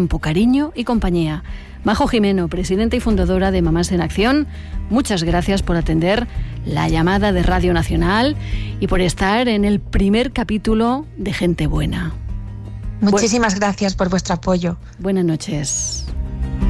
tiempo, cariño y compañía. Majo Jimeno, presidenta y fundadora de Mamás en Acción, muchas gracias por atender la llamada de Radio Nacional y por estar en el primer capítulo de Gente Buena. Muchísimas gracias por vuestro apoyo. Buenas noches.